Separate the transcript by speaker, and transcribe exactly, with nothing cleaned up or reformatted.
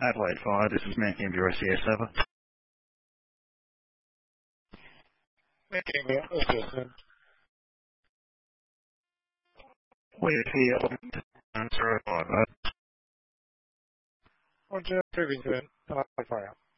Speaker 1: Adelaide Fire, this is Matt Camby, S C S, over.
Speaker 2: Matt Camby, S C S,
Speaker 1: We're here on zero five, over.
Speaker 2: Roger, proving to it, Adelaide Fire.